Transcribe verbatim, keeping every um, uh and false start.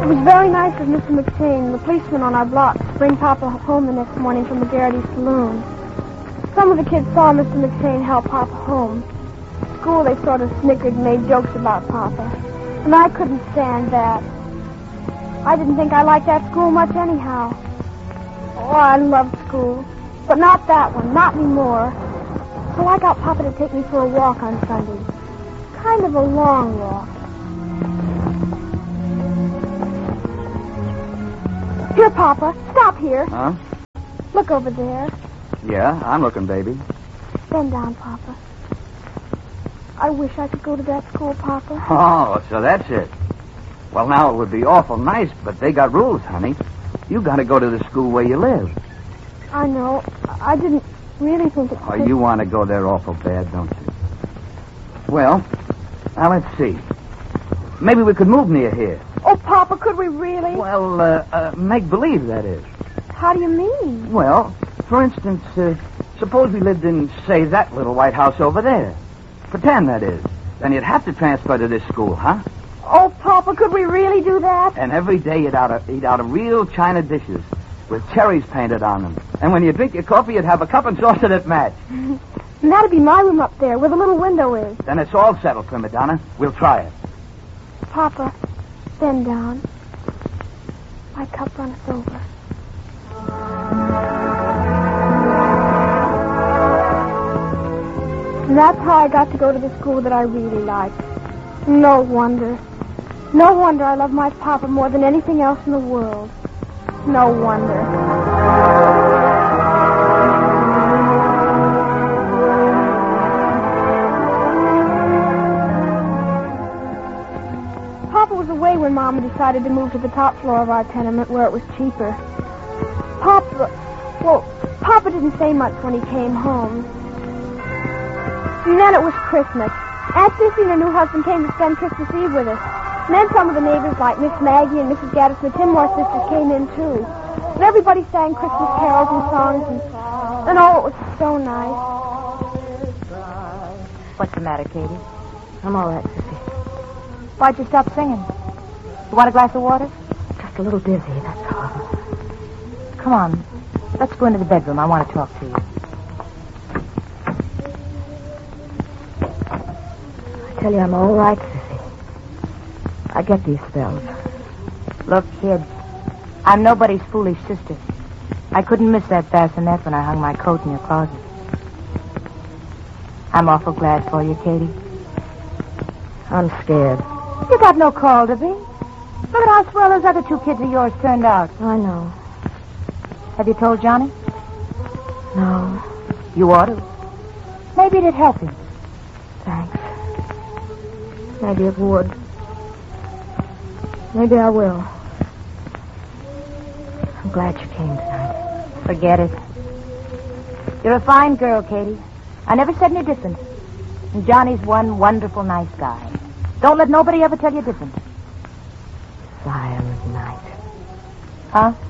It was very nice of Mister McShane, the policeman on our block, to bring Papa home the next morning from the Garrity Saloon. Some of the kids saw Mister McShane help Papa home. At school, they sort of snickered and made jokes about Papa. And I couldn't stand that. I didn't think I liked that school much anyhow. Oh, I loved school. But not that one, not anymore. So I got Papa to take me for a walk on Sundays. Kind of a long walk. Here, Papa. Stop here. Huh? Look over there. Yeah, I'm looking, baby. Bend down, Papa. I wish I could go to that school, Papa. Oh, so that's it. Well, now, it would be awful nice, but they got rules, honey. You got to go to the school where you live. I know. I didn't really think it... Oh, you want to go there awful bad, don't you? Well, now let's see. Maybe we could move near here. Oh, Papa, could we really? Well, uh, uh, make believe, that is. How do you mean? Well, for instance, uh, suppose we lived in, say, that little white house over there. Pretend, that is. Then you'd have to transfer to this school, huh? Oh, Papa, could we really do that? And every day you'd ought to eat out of real china dishes with cherries painted on them. And when you drink your coffee, you'd have a cup and saucer that match. And that'd be my room up there, where the little window is. Then it's all settled, Prima Donna. We'll try it. Papa, bend down. My cup runs over. And that's how I got to go to the school that I really liked. No wonder. No wonder I love my Papa more than anything else in the world. No wonder. Papa was away when Mama decided to move to the top floor of our tenement where it was cheaper. Papa, well, Papa didn't say much when he came home. And then it was Christmas. Aunt Sissy and her new husband came to spend Christmas Eve with us. And then some of the neighbors, like Miss Maggie and Missus Gaddis and the Timmore sisters, came in, too. And everybody sang Christmas carols and songs, and, and oh, it was so nice. What's the matter, Katie? I'm all right, Sissy. Why'd you stop singing? You want a glass of water? Just a little dizzy, that's all. Come on. Let's go into the bedroom. I want to talk to you. I tell you, I'm all right, Sissy. I get these spells. Look, kid, I'm nobody's foolish sister. I couldn't miss that bassinet when I hung my coat in your closet. I'm awful glad for you, Katie. I'm scared. You got no call to be. Look at how swell those other two kids of yours turned out. I know. Have you told Johnny? No. You ought to. Maybe it'd help him. Thanks. Maybe it would. Maybe I will. I'm glad you came tonight. Forget it. You're a fine girl, Katie. I never said any different. And Johnny's one wonderful, nice guy. Don't let nobody ever tell you different. Silent night. Huh?